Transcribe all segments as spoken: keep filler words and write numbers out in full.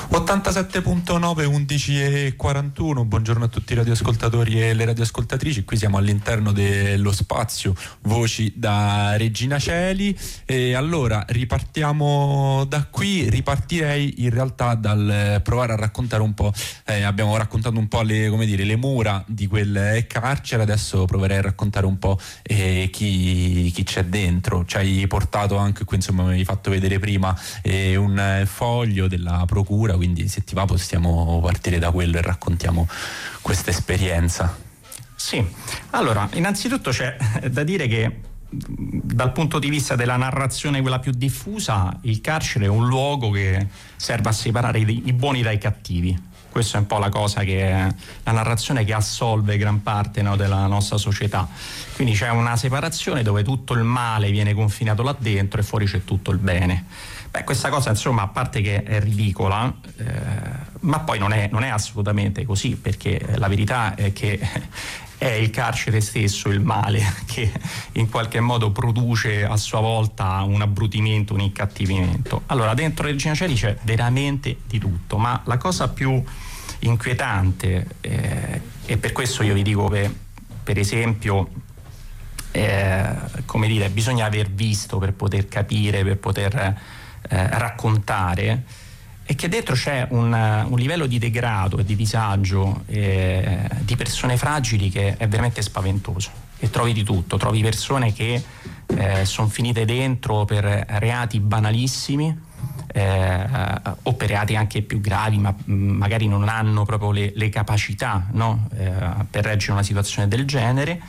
ottantasette virgola nove, undici e quarantuno. Buongiorno a tutti i radioascoltatori e le radioascoltatrici. Qui siamo all'interno dello spazio Voci da Regina Coeli. E allora ripartiamo da qui. Ripartirei in realtà dal provare a raccontare un po'. Eh, abbiamo raccontato un po' le, come dire, le mura di quel carcere. Adesso proverei a raccontare un po' eh, chi, chi c'è dentro. Ci hai portato anche qui, insomma, mi hai fatto vedere prima eh, un foglio della procura, quindi se ti va possiamo partire da quello e raccontiamo questa esperienza. Sì, allora innanzitutto c'è da dire che dal punto di vista della narrazione, quella più diffusa, il carcere è un luogo che serve a separare i, i buoni dai cattivi. Questa è un po' la cosa che la narrazione che assolve gran parte, no, della nostra società. Quindi c'è una separazione dove tutto il male viene confinato là dentro e fuori c'è tutto il bene. Beh, questa cosa, insomma, a parte che è ridicola, eh, ma poi non è, non è assolutamente così, perché la verità è che è il carcere stesso il male che in qualche modo produce a sua volta un abbrutimento, un incattivimento. Allora, dentro Regina Coeli c'è veramente di tutto, ma la cosa più inquietante, eh, e per questo io vi dico che, per esempio, eh, come dire, bisogna aver visto per poter capire, per poter eh, raccontare, è che dentro c'è un, un livello di degrado e di disagio eh, di persone fragili che è veramente spaventoso. E trovi di tutto, trovi persone che eh, sono finite dentro per reati banalissimi eh, o per reati anche più gravi, ma mh, magari non hanno proprio le, le capacità, no? eh, per reggere una situazione del genere.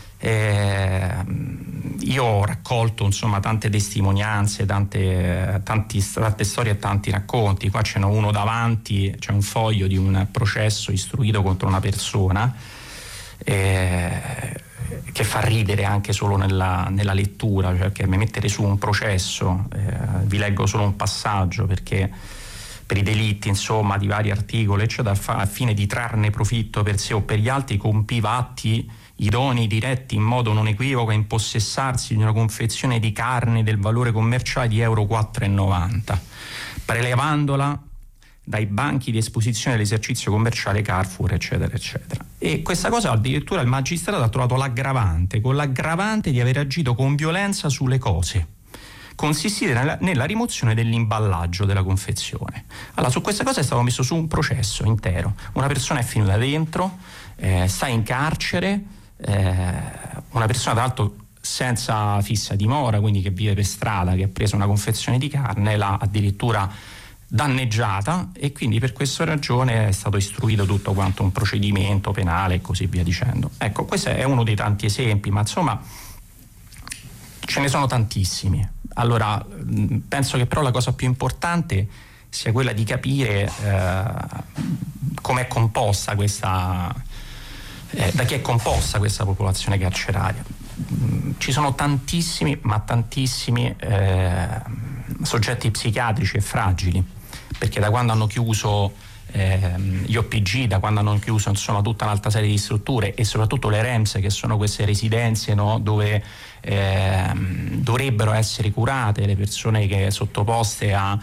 Eh, io ho raccolto, insomma, tante testimonianze, tante, tanti, tante storie e tanti racconti. Qua ce n'è uno davanti, c'è un foglio di un processo istruito contro una persona eh, che fa ridere anche solo nella, nella lettura, cioè che mettere su un processo, eh, vi leggo solo un passaggio, perché per i delitti, insomma, di vari articoli, eccetera, a fine di trarne profitto per sé o per gli altri, compiva atti idonei diretti in modo non equivoco a impossessarsi di una confezione di carne del valore commerciale di euro quattro e novanta, prelevandola dai banchi di esposizione dell'esercizio commerciale Carrefour, eccetera, eccetera. E questa cosa addirittura il magistrato ha trovato l'aggravante, con l'aggravante di aver agito con violenza sulle cose, consistire nella, nella rimozione dell'imballaggio della confezione. Allora, su questa cosa è stato messo su un processo intero. Una persona è finita dentro, eh, sta in carcere, eh, una persona tra l'altro senza fissa dimora, quindi che vive per strada, che ha preso una confezione di carne, l'ha addirittura danneggiata, e quindi per questa ragione è stato istruito tutto quanto un procedimento penale e così via dicendo. Ecco, questo è uno dei tanti esempi, ma insomma ce ne sono tantissimi. Allora, penso che però la cosa più importante sia quella di capire eh, come è composta questa, eh, da chi è composta questa popolazione carceraria. Ci sono tantissimi, ma tantissimi eh, soggetti psichiatrici e fragili, perché da quando hanno chiuso eh, gli O P G, da quando hanno chiuso, insomma, tutta un'altra serie di strutture, e soprattutto le REMS, che sono queste residenze, no, dove eh, dovrebbero essere curate le persone che sottoposte a,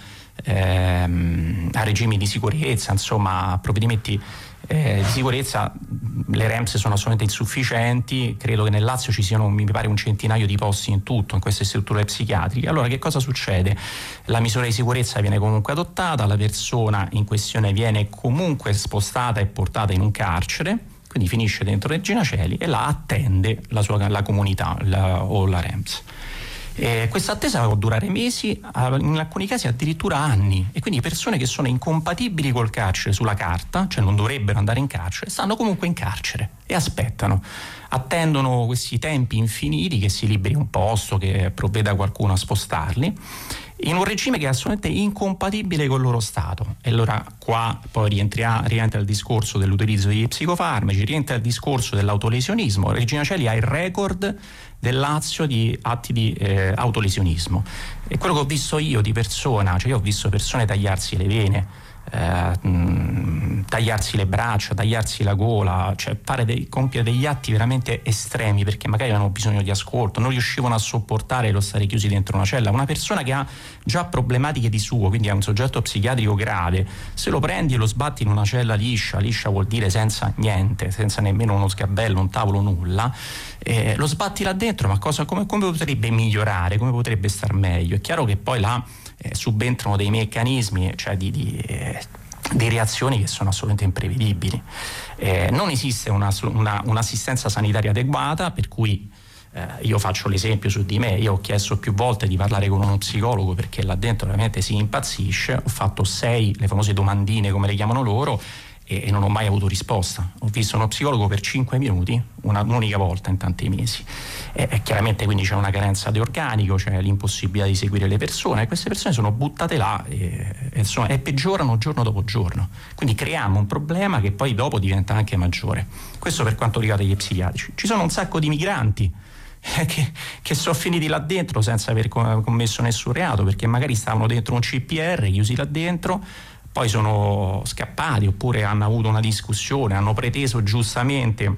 ehm, a regimi di sicurezza, insomma a provvedimenti eh, di sicurezza. Le REMS sono assolutamente insufficienti. Credo che nel Lazio ci siano, mi pare, un centinaio di posti in tutto in queste strutture psichiatriche. Allora, che cosa succede? La misura di sicurezza viene comunque adottata, la persona in questione viene comunque spostata e portata in un carcere, quindi finisce dentro Regina Coeli e là attende la sua la comunità la, o la REMS. Eh, questa attesa può durare mesi, in alcuni casi addirittura anni, e quindi persone che sono incompatibili col carcere sulla carta, cioè non dovrebbero andare in carcere, stanno comunque in carcere e aspettano, attendono questi tempi infiniti che si liberi un posto, che provveda qualcuno a spostarli, in un regime che è assolutamente incompatibile con il loro stato. E allora qua poi rientra, rientra il discorso dell'utilizzo di psicofarmaci, rientra il discorso dell'autolesionismo. Regina Coeli ha il record del Lazio di atti di eh, autolesionismo, e quello che ho visto io di persona, cioè io ho visto persone tagliarsi le vene eh, mh, tagliarsi le braccia, tagliarsi la gola, cioè fare dei, compiere degli atti veramente estremi, perché magari avevano bisogno di ascolto, non riuscivano a sopportare lo stare chiusi dentro una cella. Una persona che ha già problematiche di suo, quindi è un soggetto psichiatrico grave, se lo prendi e lo sbatti in una cella liscia, liscia vuol dire senza niente, senza nemmeno uno sgabello, un tavolo, nulla, eh, lo sbatti là dentro, ma cosa, come, come potrebbe migliorare, come potrebbe star meglio? È chiaro che poi là eh, subentrano dei meccanismi, cioè di, di, eh, di reazioni che sono assolutamente imprevedibili. Eh, non esiste una, una, un'assistenza sanitaria adeguata, per cui eh, io faccio l'esempio su di me. Io ho chiesto più volte di parlare con uno psicologo, perché là dentro veramente si impazzisce. Ho fatto sei, le famose domandine come le chiamano loro, e non ho mai avuto risposta. Ho visto uno psicologo per cinque minuti, una, un'unica volta in tanti mesi. E, e chiaramente quindi c'è una carenza di organico, c'è l'impossibilità di seguire le persone, e queste persone sono buttate là e, e, insomma, e peggiorano giorno dopo giorno. Quindi creiamo un problema che poi dopo diventa anche maggiore. Questo per quanto riguarda gli psichiatrici. Ci sono un sacco di migranti eh, che, che sono finiti là dentro senza aver commesso nessun reato, perché magari stavano dentro un C P R, chiusi là dentro, poi sono scappati, oppure hanno avuto una discussione, hanno preteso giustamente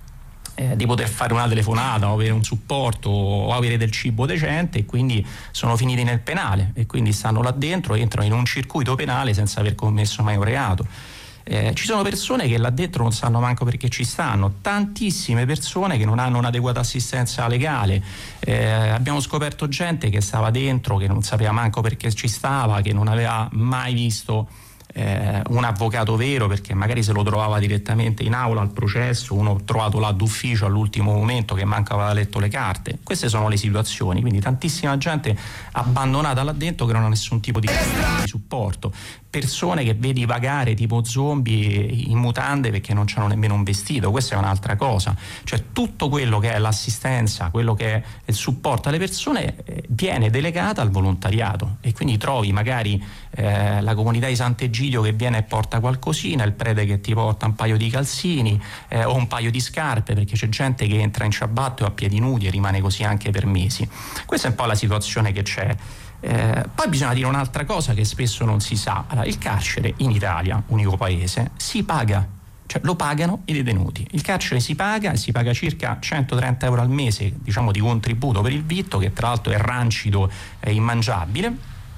eh, di poter fare una telefonata o avere un supporto o avere del cibo decente, e quindi sono finiti nel penale, e quindi stanno là dentro, entrano in un circuito penale senza aver commesso mai un reato. Eh, ci sono persone che là dentro non sanno manco perché ci stanno, tantissime persone che non hanno un'adeguata assistenza legale. Eh, abbiamo scoperto gente che stava dentro, che non sapeva manco perché ci stava, che non aveva mai visto eh, un avvocato vero, perché magari se lo trovava direttamente in aula al processo, uno trovato là d'ufficio all'ultimo momento che manca aveva letto le carte. Queste sono le situazioni, quindi tantissima gente abbandonata là dentro che non ha nessun tipo di, di supporto, persone che vedi vagare tipo zombie in mutande perché non c'hanno nemmeno un vestito. Questa è un'altra cosa, cioè tutto quello che è l'assistenza, quello che è il supporto alle persone eh, viene delegata al volontariato, e quindi trovi magari eh, la comunità di Sant'Egidio che viene e porta qualcosina, il prete che ti porta un paio di calzini eh, o un paio di scarpe, perché c'è gente che entra in ciabatte o a piedi nudi e rimane così anche per mesi. Questa è un po' la situazione che c'è. Eh, poi bisogna dire un'altra cosa che spesso non si sa. Allora, il carcere in Italia, unico paese, si paga, cioè lo pagano i detenuti. Il carcere si paga, e si paga circa centotrenta euro al mese, diciamo, di contributo per il vitto, che tra l'altro è rancido e immangiabile,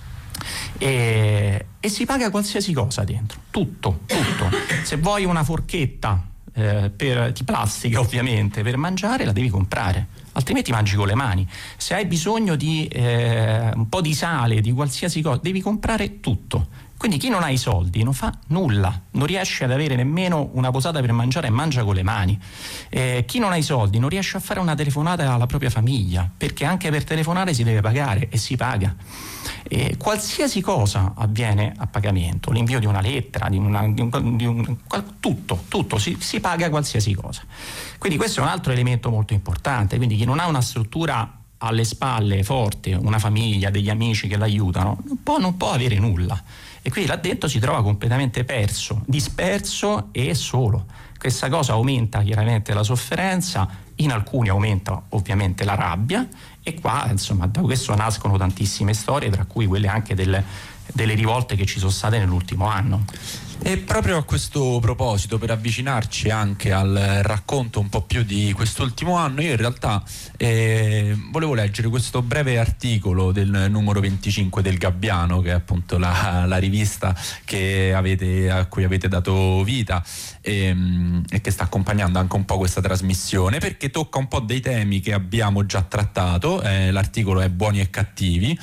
e, e si paga qualsiasi cosa dentro, tutto, tutto. Se vuoi una forchetta eh, per, di plastica, ovviamente, per mangiare, la devi comprare, altrimenti mangi con le mani. Se hai bisogno di eh, un po' di sale, di qualsiasi cosa, devi comprare tutto. Quindi chi non ha i soldi non fa nulla, non riesce ad avere nemmeno una posata per mangiare e mangia con le mani. Eh, chi non ha i soldi non riesce a fare una telefonata alla propria famiglia, perché anche per telefonare si deve pagare, e si paga. Eh, qualsiasi cosa avviene a pagamento, l'invio di una lettera, di una, di un, di un, tutto, tutto, si, si paga qualsiasi cosa. Quindi questo è un altro elemento molto importante. Quindi chi non ha una struttura alle spalle forte, una famiglia, degli amici che l'aiutano, non può, non può avere nulla. E quindi là dentro si trova completamente perso, disperso e solo. Questa cosa aumenta chiaramente la sofferenza, in alcuni aumenta ovviamente la rabbia, e qua insomma da questo nascono tantissime storie, tra cui quelle anche delle, delle rivolte che ci sono state nell'ultimo anno. E proprio a questo proposito, per avvicinarci anche al racconto un po' più di quest'ultimo anno, io in realtà eh, volevo leggere questo breve articolo del numero venticinque del Gabbiano, che è appunto la, la rivista che avete, a cui avete dato vita e, e che sta accompagnando anche un po' questa trasmissione, perché tocca un po' dei temi che abbiamo già trattato. Eh, l'articolo è Buoni e Cattivi.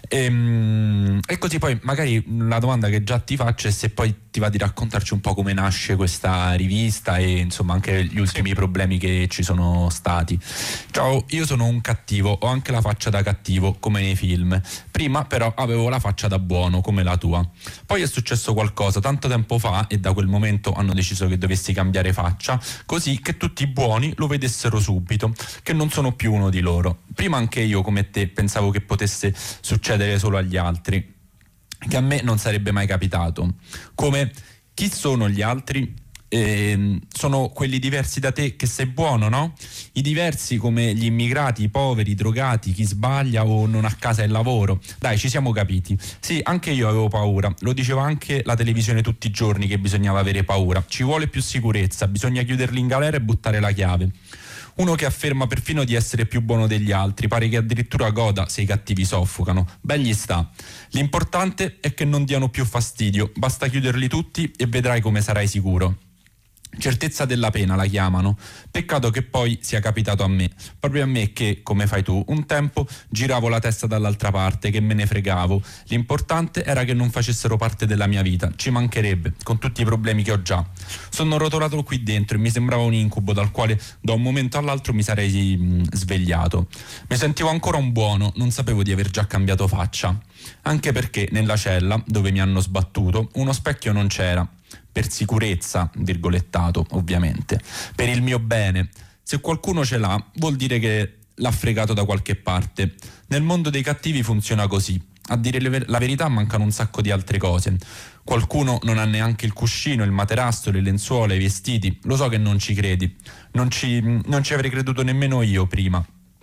E, e così poi magari la domanda che già ti faccio è se poi ti va di raccontarci un po' come nasce questa rivista e insomma anche gli ultimi problemi che ci sono stati. Ciao, io sono un cattivo, ho anche la faccia da cattivo come nei film. Prima però avevo la faccia da buono come la tua. Poi è successo qualcosa tanto tempo fa e da quel momento hanno deciso che dovessi cambiare faccia, così che tutti i buoni lo vedessero subito, che non sono più uno di loro. Prima anche io come te pensavo che potesse succedere solo agli altri, che a me non sarebbe mai capitato. Come: chi sono gli altri? eh, sono quelli diversi da te che sei buono, no? I diversi come gli immigrati, i poveri, i drogati, chi sbaglia o non a casa il lavoro. Dai, ci siamo capiti. Sì, anche io avevo paura, lo diceva anche la televisione tutti i giorni che bisognava avere paura. Ci vuole più sicurezza, bisogna chiuderli in galera e buttare la chiave. Uno che afferma perfino di essere più buono degli altri, pare che addirittura goda se i cattivi soffocano. Ben gli sta. L'importante è che non diano più fastidio, basta chiuderli tutti e vedrai come sarai sicuro. Certezza della pena la chiamano. Peccato che poi sia capitato a me, proprio a me che, come fai tu, un tempo giravo la testa dall'altra parte, che me ne fregavo. L'importante era che non facessero parte della mia vita, ci mancherebbe, con tutti i problemi che ho già. Sono rotolato qui dentro e mi sembrava un incubo dal quale da un momento all'altro mi sarei mh, svegliato. Mi sentivo ancora un buono, non sapevo di aver già cambiato faccia. Anche perché nella cella, dove mi hanno sbattuto, uno specchio non c'era. Per sicurezza, virgolettato ovviamente, per il mio bene. Se qualcuno ce l'ha, vuol dire che l'ha fregato da qualche parte. Nel mondo dei cattivi funziona così. A dire la verità mancano un sacco di altre cose. Qualcuno non ha neanche il cuscino, il materasso, le lenzuola, i vestiti. Lo so che non ci credi. Non ci, non ci avrei creduto nemmeno io prima.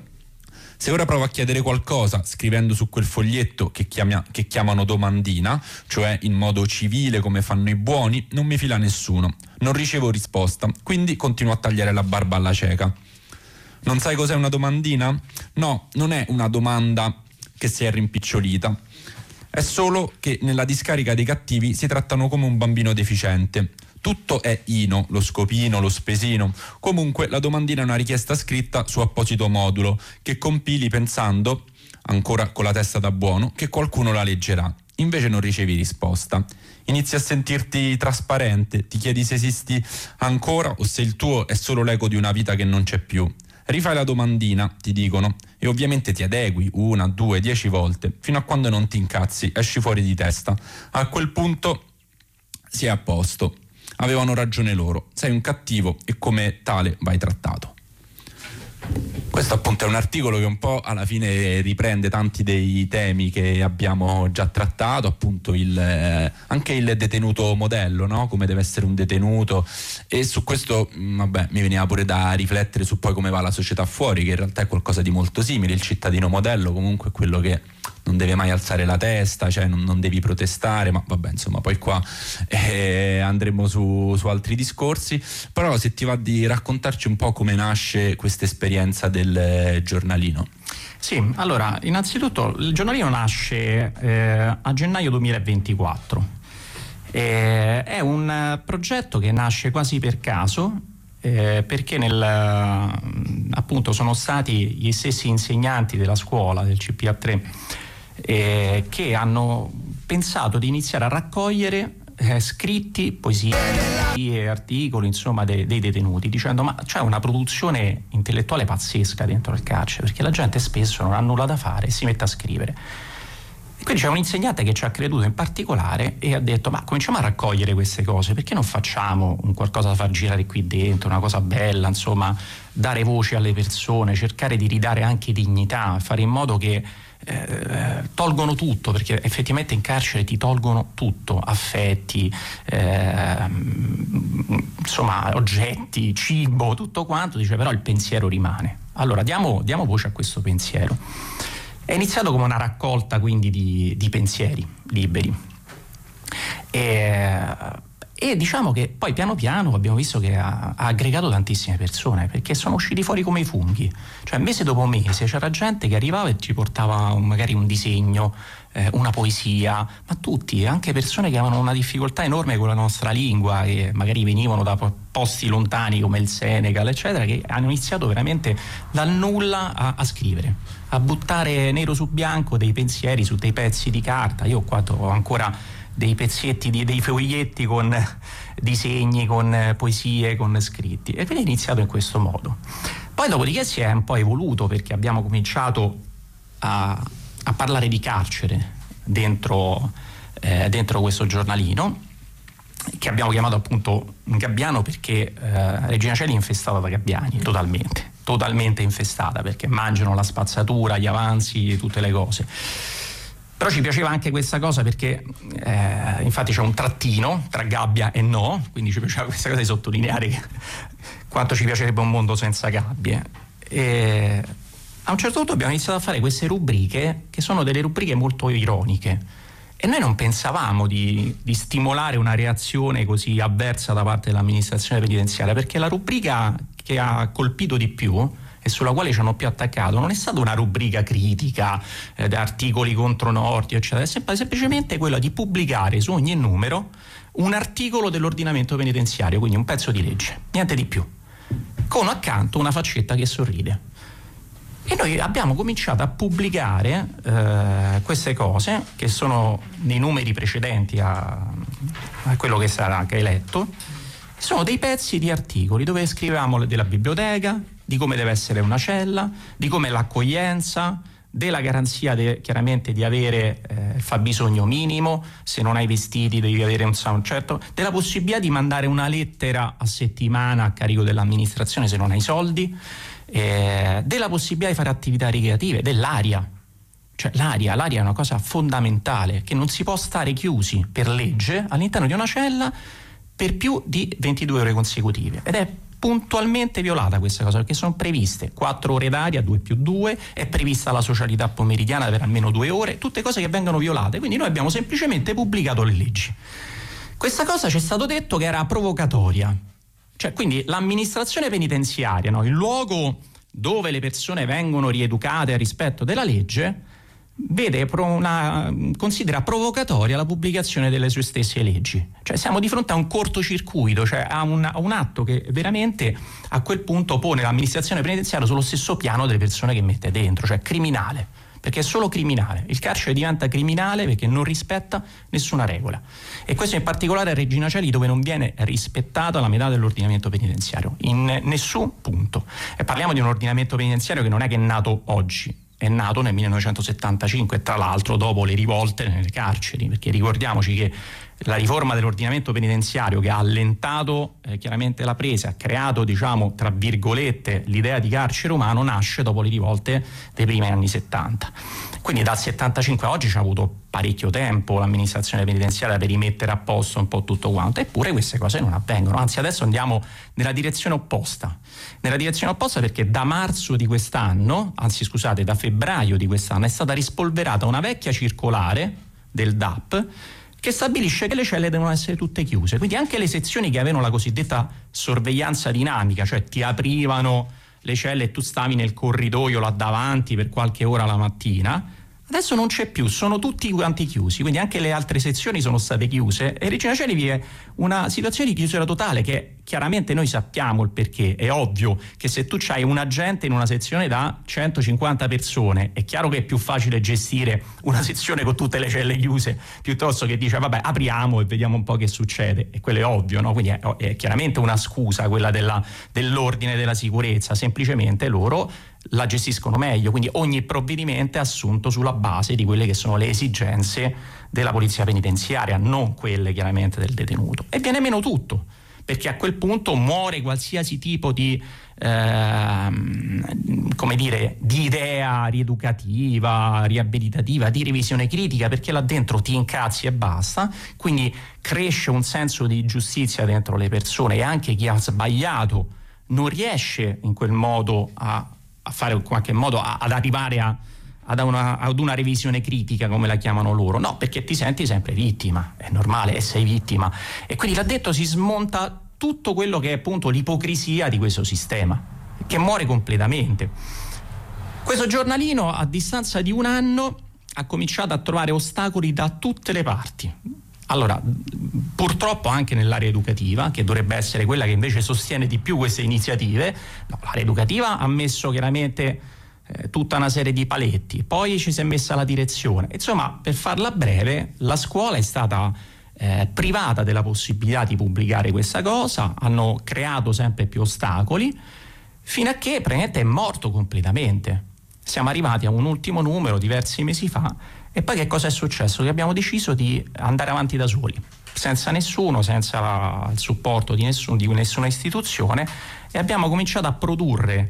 Se ora provo a chiedere qualcosa scrivendo su quel foglietto che, chiama, che chiamano domandina, cioè in modo civile come fanno i buoni, non mi fila nessuno. Non ricevo risposta, quindi continuo a tagliare la barba alla cieca. Non sai cos'è una domandina? No, non è una domanda che si è rimpicciolita. È solo che nella discarica dei cattivi si trattano come un bambino deficiente. Tutto è ino, lo scopino, lo spesino. Comunque la domandina è una richiesta scritta su apposito modulo che compili pensando, ancora con la testa da buono, che qualcuno la leggerà. Invece non ricevi risposta. Inizi a sentirti trasparente, ti chiedi se esisti ancora o se il tuo è solo l'eco di una vita che non c'è più. Rifai la domandina, ti dicono, e ovviamente ti adegui una, due, dieci volte, fino a quando non ti incazzi, esci fuori di testa. A quel punto si è a posto. Avevano ragione loro, sei un cattivo e come tale vai trattato. Questo appunto è un articolo che un po' alla fine riprende tanti dei temi che abbiamo già trattato, appunto il, eh, anche il detenuto modello, no? Come deve essere un detenuto, e su questo vabbè, mi veniva pure da riflettere su poi come va la società fuori, che in realtà è qualcosa di molto simile. Il cittadino modello comunque è quello che non deve mai alzare la testa, cioè non, non devi protestare, ma vabbè, insomma, poi qua eh, andremo su, su altri discorsi. Però se ti va di raccontarci un po' come nasce questa esperienza del giornalino. Sì, allora, innanzitutto il giornalino nasce eh, a gennaio duemilaventiquattro. Eh, è un progetto che nasce quasi per caso, eh, perché nel, appunto sono stati gli stessi insegnanti della scuola del C P A tre eh, che hanno pensato di iniziare a raccogliere eh, scritti, poesie, articoli, insomma, dei, dei detenuti, dicendo ma c'è una produzione intellettuale pazzesca dentro il carcere, perché la gente spesso non ha nulla da fare e si mette a scrivere. E quindi c'è un insegnante che ci ha creduto in particolare e ha detto ma cominciamo a raccogliere queste cose, perché non facciamo un qualcosa da far girare qui dentro, una cosa bella, insomma, dare voce alle persone, cercare di ridare anche dignità, fare in modo che Eh, tolgono tutto, perché effettivamente in carcere ti tolgono tutto, affetti, eh, insomma oggetti, cibo, tutto quanto, dice, però il pensiero rimane. Allora diamo, diamo voce a questo pensiero. È iniziato come una raccolta quindi di, di pensieri liberi e, e diciamo che poi piano piano abbiamo visto che ha, ha aggregato tantissime persone, perché sono usciti fuori come i funghi, cioè mese dopo mese c'era gente che arrivava e ci portava un, magari un disegno, eh, una poesia, ma tutti, anche persone che avevano una difficoltà enorme con la nostra lingua, che magari venivano da posti lontani come il Senegal eccetera, che hanno iniziato veramente dal nulla a, a scrivere, a buttare nero su bianco dei pensieri su dei pezzi di carta. Io qua ho ancora dei pezzetti, di, dei foglietti con disegni, con poesie, con scritti, e quindi è iniziato in questo modo. Poi dopodiché si è un po' evoluto, perché abbiamo cominciato a, a parlare di carcere dentro, eh, dentro questo giornalino, che abbiamo chiamato appunto Gabbiano, perché eh, Regina Coeli è infestata da gabbiani, totalmente, totalmente infestata, perché mangiano la spazzatura, gli avanzi, tutte le cose. Però ci piaceva anche questa cosa perché eh, infatti c'è un trattino tra gabbia e no, quindi ci piaceva questa cosa di sottolineare che, quanto ci piacerebbe un mondo senza gabbie. E a un certo punto abbiamo iniziato a fare queste rubriche che sono delle rubriche molto ironiche e noi non pensavamo di, di stimolare una reazione così avversa da parte dell'amministrazione penitenziaria, perché la rubrica che ha colpito di più e sulla quale ci hanno più attaccato non è stata una rubrica critica eh, da articoli contro Nordio eccetera, è sempre, semplicemente quella di pubblicare su ogni numero un articolo dell'ordinamento penitenziario, quindi un pezzo di legge, niente di più, con accanto una faccetta che sorride. E noi abbiamo cominciato a pubblicare eh, queste cose che sono nei numeri precedenti a, a quello che sarà, che hai letto. Sono dei pezzi di articoli dove scrivevamo della biblioteca, di come deve essere una cella, di come l'accoglienza, della garanzia de, chiaramente di avere eh, il fabbisogno minimo, se non hai vestiti devi avere un sound certo, della possibilità di mandare una lettera a settimana a carico dell'amministrazione se non hai soldi, eh, della possibilità di fare attività ricreative, dell'aria. Cioè l'aria, l'aria è una cosa fondamentale, che non si può stare chiusi per legge all'interno di una cella per più di ventidue ore consecutive, ed è puntualmente violata questa cosa, perché sono previste quattro ore d'aria, due più due, è prevista la socialità pomeridiana per almeno due ore, tutte cose che vengono violate, quindi noi abbiamo semplicemente pubblicato le leggi. Questa cosa ci è stato detto che era provocatoria, cioè quindi l'amministrazione penitenziaria, no, il luogo dove le persone vengono rieducate al rispetto della legge, vede una, considera provocatoria la pubblicazione delle sue stesse leggi. Cioè siamo di fronte a un cortocircuito, cioè a un, a un atto che veramente a quel punto pone l'amministrazione penitenziaria sullo stesso piano delle persone che mette dentro, cioè criminale, perché è solo criminale. Il carcere diventa criminale perché non rispetta nessuna regola, e questo in particolare a Regina Coeli, dove non viene rispettata la metà dell'ordinamento penitenziario in nessun punto. E parliamo di un ordinamento penitenziario che non è che è nato oggi, è nato nel millenovecentosettantacinque, tra l'altro dopo le rivolte nelle carceri, perché ricordiamoci che la riforma dell'ordinamento penitenziario, che ha allentato eh, chiaramente la presa, ha creato, diciamo, tra virgolette, l'idea di carcere umano, nasce dopo le rivolte dei primi anni settanta. Quindi dal settantacinque a oggi ci ha avuto parecchio tempo l'amministrazione penitenziaria per rimettere a posto un po' tutto quanto, eppure queste cose non avvengono, anzi adesso andiamo nella direzione opposta. Nella direzione opposta perché da marzo di quest'anno, anzi scusate, da febbraio di quest'anno è stata rispolverata una vecchia circolare del D A P che stabilisce che le celle devono essere tutte chiuse, quindi anche le sezioni che avevano la cosiddetta sorveglianza dinamica, cioè ti aprivano le celle e tu stavi nel corridoio là davanti per qualche ora la mattina, adesso non c'è più, sono tutti quanti chiusi, quindi anche le altre sezioni sono state chiuse, e Regina Coeli vive una situazione di chiusura totale che chiaramente noi sappiamo il perché. È ovvio che se tu c'hai un agente in una sezione da centocinquanta persone, è chiaro che è più facile gestire una sezione con tutte le celle chiuse piuttosto che dice vabbè apriamo e vediamo un po' che succede, e quello è ovvio, no? Quindi è, è chiaramente una scusa quella della, dell'ordine e della sicurezza, semplicemente loro la gestiscono meglio, quindi ogni provvedimento è assunto sulla base di quelle che sono le esigenze della polizia penitenziaria, non quelle chiaramente del detenuto, e viene meno tutto, perché a quel punto muore qualsiasi tipo di ehm, come dire, di idea rieducativa, riabilitativa, di revisione critica, perché là dentro ti incazzi e basta, quindi cresce un senso di giustizia dentro le persone, e anche chi ha sbagliato non riesce in quel modo a a fare in qualche modo a, ad arrivare a, ad, una, ad una revisione critica, come la chiamano loro, no, perché ti senti sempre vittima, è normale, e sei vittima, e quindi là dentro si smonta tutto quello che è appunto l'ipocrisia di questo sistema, che muore completamente. Questo giornalino, a distanza di un anno, ha cominciato a trovare ostacoli da tutte le parti. Allora, purtroppo anche nell'area educativa, che dovrebbe essere quella che invece sostiene di più queste iniziative, no, l'area educativa ha messo chiaramente eh, tutta una serie di paletti, poi ci si è messa la direzione. Insomma, per farla breve, la scuola è stata eh, privata della possibilità di pubblicare questa cosa, hanno creato sempre più ostacoli, fino a che praticamente è morto completamente. Siamo arrivati a un ultimo numero diversi mesi fa, e poi che cosa è successo? Che abbiamo deciso di andare avanti da soli, senza nessuno, senza la, il supporto di, nessun, di nessuna istituzione, e abbiamo cominciato a produrre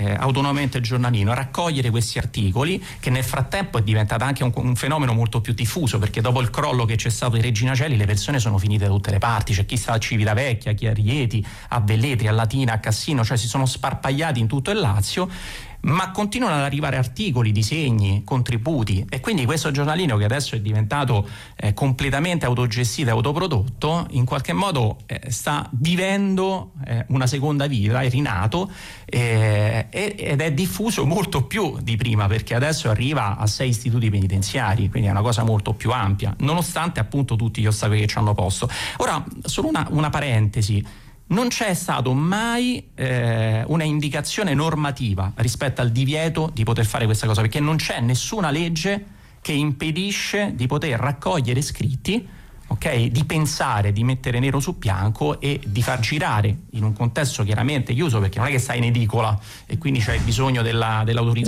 eh, autonomamente il giornalino a raccogliere questi articoli, che nel frattempo è diventato anche un, un fenomeno molto più diffuso, perché dopo il crollo che c'è stato di Regina Coeli le persone sono finite da tutte le parti, c'è chi sta a Civitavecchia, chi a Rieti, a Velletri, a Latina, a Cassino, cioè si sono sparpagliati in tutto il Lazio, ma continuano ad arrivare articoli, disegni, contributi, e quindi questo giornalino, che adesso è diventato eh, completamente autogestito e autoprodotto, in qualche modo eh, sta vivendo eh, una seconda vita, è rinato eh, ed è diffuso molto più di prima, perché adesso arriva a sei istituti penitenziari, quindi è una cosa molto più ampia, nonostante appunto tutti gli ostacoli che ci hanno posto. Ora, solo una, una parentesi: non c'è stato mai eh, una indicazione normativa rispetto al divieto di poter fare questa cosa, perché non c'è nessuna legge che impedisce di poter raccogliere scritti, ok, di pensare, di mettere nero su bianco e di far girare in un contesto chiaramente chiuso, perché non è che stai in edicola e quindi c'è bisogno della, dell'autorizzazione